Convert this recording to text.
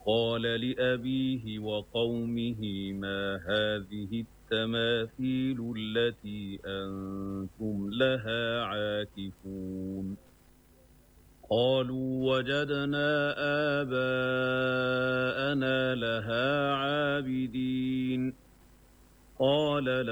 قال لأبيه وقومه ما هذه التماثيل التي أنتم لها عاكفون قالوا وجدنا آباءنا لها عابدين قال